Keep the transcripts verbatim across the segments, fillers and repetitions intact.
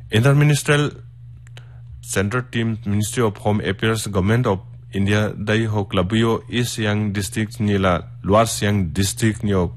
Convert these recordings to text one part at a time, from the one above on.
Interministerial Center Team Ministry of Home Affairs Government of India dai ho Klabuyo East Siang District nila Luar Siang District nyo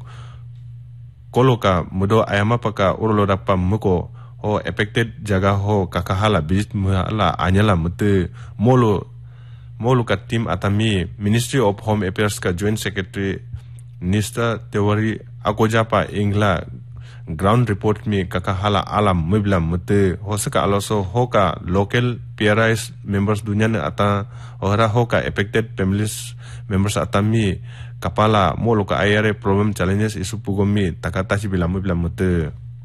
koloka mudo ayama paka uroloda pa muko ho affected jaga ho kakahala bijit mala anyala mute molo molo ka team atami Ministry of Home Affairs ka Joint Secretary Nista Tewari Akojapa Ingla ground report mi kakahala alam mibla mute hosaka aloso hoka local P R Is members dunia ne ata ora hoka affected families members atami kapala molo ka ayare problem challenges isu pugomi takata bila mibla mute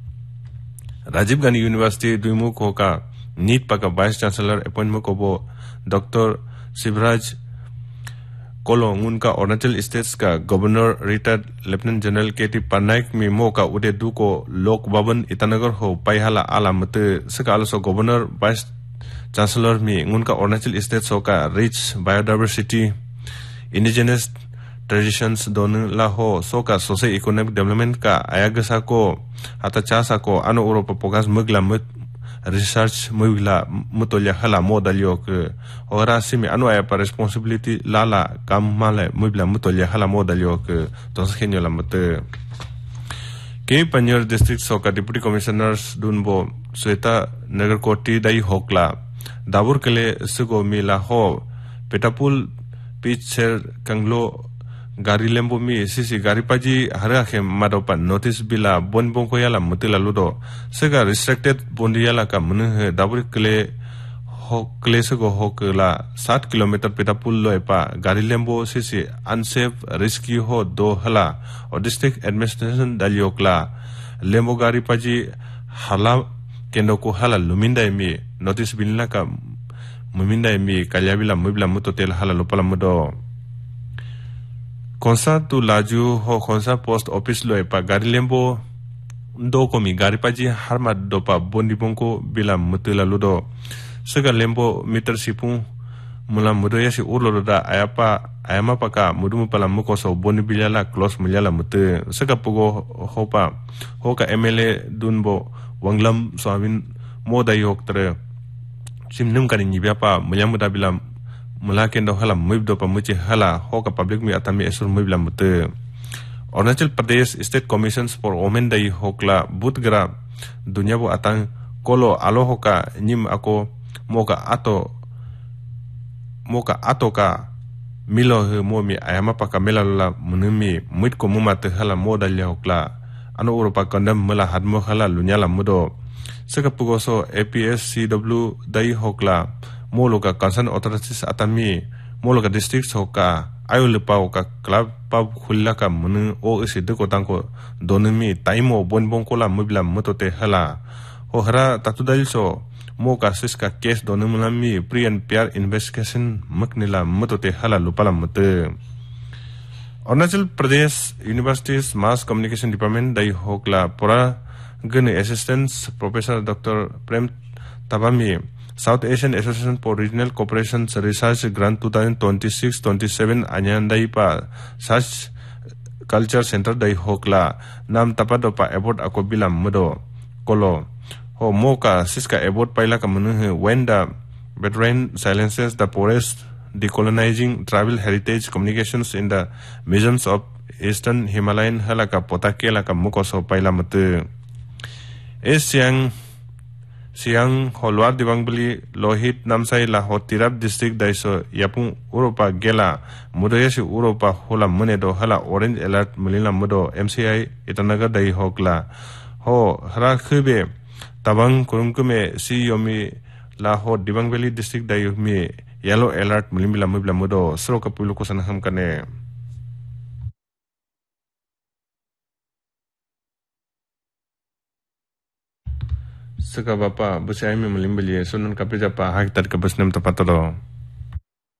Rajiv Gandhi University duimu hoka NEET paka vice chancellor appointment ko bo Doctor Sivraj Kolo ngunka Arunachal States ka Governor retired Lieutenant General K T Panaik mi mo ka ude du ko Lok Bhavan Itanagar ho paihala ala mate saka also Governor Vice Chancellor mi ngunka Arunachal States ho ka rich biodiversity indigenous traditions don la ho so ka socio economic development ka ayagasa ko hata chasa ko ano Europa pogas mugla mut research mugla mutolya hala modal yok ora simi anu aya pa responsibility lala kamale mugla mutolya hala modal yok tos genyo la mate ke Panjor district soka deputy commissioners dunbo Sweta Nagarkoti dai hokla dabur kele sugo mila ho petapul pitcher kanglo gari lembo mi sisi gari paji hara khe madopa notice bila bon bon ko yala mutila ludo sega restricted bondi yala ka mun dabur kle ho kle sego ho kla सात kilometer petapul lo pa gari lembo sisi unsafe risky ho do hala or district administration dalyokla lembo gari paji hala kendo ko hala luminda mi notice bilna ka muminda mi kalyabila mubla mutotel hala lopala mudo Konsa tu laju ho konsa post office lo pa gari lembo ndo ko mi gari paji harma do pa bondi bonko bila mutila ludo sega lembo meter sipung mula mudo ya si urlo da ayapa ayama paka mudu pala muko so bondi bilala close mulyala mute sega pugo hopa hoka M L A dunbo wanglam swabin moda yok tre simnum kan nyibya pa mulyamuda bila mula kendo hala mibdo pa muci hala hoka public mi atami esur mibla mute Arunachal Pradesh State Commissions for Women dai hokla butgra dunya bo atang kolo alo hoka nyim ako moka ato moka ato ka milo he momi ayama paka melala munumi mit ko mumate hala moda le hokla ano Europa kandam mala hadmo hala lunyala mudo seka pugoso A P S C W dai hokla moloka concern authorities atami moloka districts hoka ayul pau ka club pau khulla ka mun o isi de ko tangko donmi taimo bonbon kola mubla motote hala ho hara tatudal so moka siska case donmulami pre and P R investigation maknila motote hala lupala mute Arunachal Pradesh University's Mass Communication Department dai hokla pora gane assistance Professor Doctor Prem Tabami South Asian Association for Regional Cooperation Research Grant twenty twenty-six twenty-seven anyandai pa Search Culture Center dai hokla nam tapado pa abot ako bilam mudo kolo ho moka siska abot paila ka munu when the veteran silences the forest decolonizing travel heritage communications in the museums of Eastern Himalayan halaka potakela ka mukoso paila mate Siang Siang holwar dibangbali lohit namsai la hotirab district daiso yapung Europa gela mudayasi Europa hola munedo hala orange alert mulila mudo M C I itanaga dai hokla ho hara khube tabang kurumkume si yomi la ho dibangbali district dai mi yellow alert mulimila mubla mudo sro kapulu ko sanaham kane Saka bapa busai mi melimbeli sunan kapija pa hak tad ke busnem tapatado